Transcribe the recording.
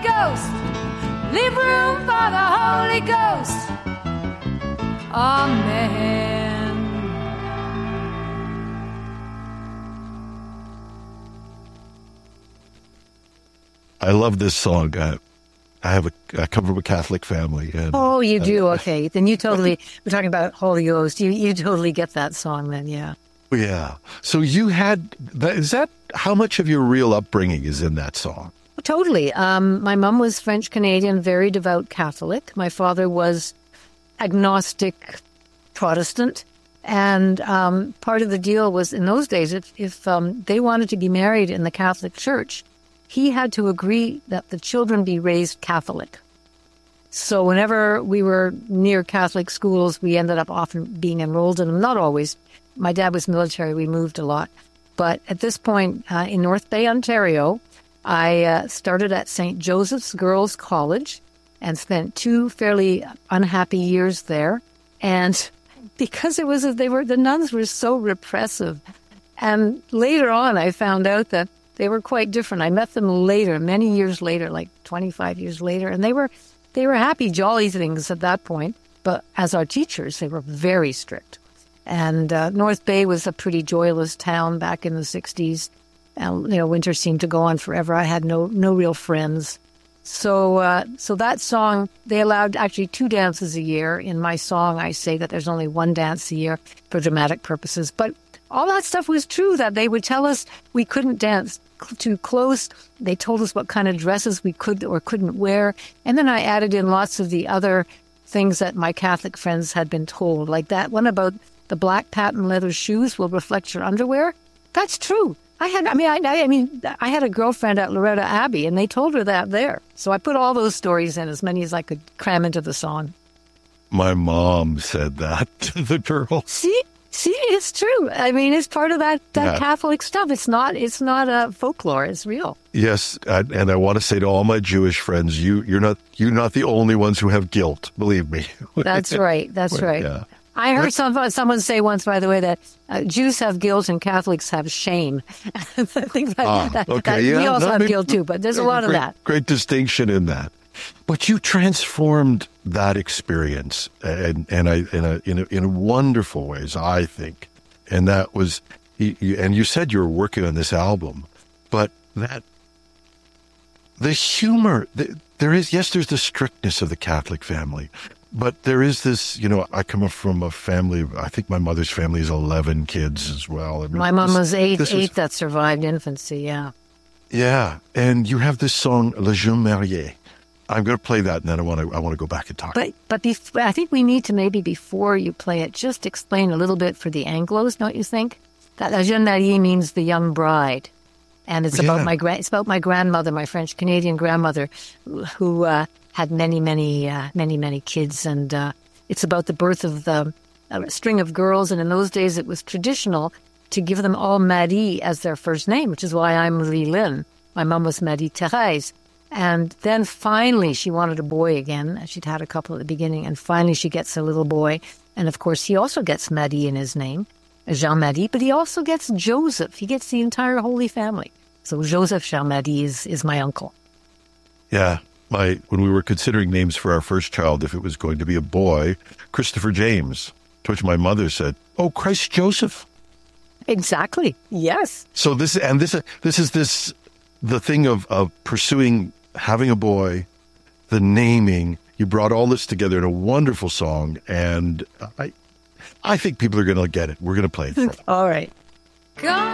Ghost. Leave room for the Holy Ghost. Amen. I love this song. I come from a Catholic family. And, oh, you do? Okay. Then you totally, we're talking about Holy Ghost. You totally get that song then, yeah. Yeah. So you had, is that how much of your real upbringing is in that song? Totally. My mom was French-Canadian, very devout Catholic. My father was agnostic Protestant. And part of the deal was in those days, if they wanted to be married in the Catholic Church, he had to agree that the children be raised Catholic. So whenever we were near Catholic schools, we ended up often being enrolled in them. Not always. My dad was military. We moved a lot. But at this point in North Bay, Ontario, I started at St. Joseph's Girls College and spent 2 fairly unhappy years there. And because the nuns were so repressive. And later on, I found out that they were quite different. I met them later, many years later, like 25 years later, and they were happy, jolly things at that point. But as our teachers, they were very strict. And North Bay was a pretty joyless town back in the 60s. And, winter seemed to go on forever. I had no real friends. So that song, they allowed actually 2 dances a year. In my song, I say that there's only 1 dance a year for dramatic purposes. But all that stuff was true, that they would tell us we couldn't dance too close. They told us what kind of dresses we could or couldn't wear. And then I added in lots of the other things that my Catholic friends had been told, like that one about the black patent leather shoes will reflect your underwear. That's true. I had a girlfriend at Loretto Abbey, and they told her that there. So I put all those stories in, as many as I could cram into the song. My mom said that to the girls. See, it's true. I mean, it's part of that Catholic stuff. It's not folklore. It's real. Yes, and I want to say to all my Jewish friends, you're not the only ones who have guilt. Believe me. That's right. That's right. Yeah. I heard someone say once, by the way, that Jews have guilt and Catholics have shame. I think we also have guilt too, but there's a lot of that. Great distinction in that. But you transformed that experience, and in wonderful ways, I think. And that was, and you said you were working on this album, but the humor, there's the strictness of the Catholic family, but there is this, I come from a family, I think my mother's family is 11 kids as well. I mean, my mom was eight that survived infancy, yeah. Yeah, and you have this song, Le Jeune Marié. I'm going to play that, and then I want to go back and talk. But I think we need to maybe, before you play it, just explain a little bit for the Anglos, don't you think? That La Jeune Mariée means the young bride. And it's about my grandmother, my French-Canadian grandmother, who had many kids. And it's about the birth of a string of girls. And in those days, it was traditional to give them all Marie as their first name, which is why I'm Marie-Lynn. My mom was Marie-Thérèse. And then finally, she wanted a boy again. She'd had a couple at the beginning. And finally, she gets a little boy. And, of course, he also gets Marie in his name, Jean-Marie. But he also gets Joseph. He gets the entire Holy Family. So Joseph Jean-Marie is my uncle. Yeah. When we were considering names for our first child, if it was going to be a boy, Christopher James, to which my mother said, "Oh, Christ Joseph." Exactly. Yes. So this is the thing of pursuing having a boy, the naming. You brought all this together in a wonderful song, and I think people are going to get it. We're going to play it for them. All right. Go!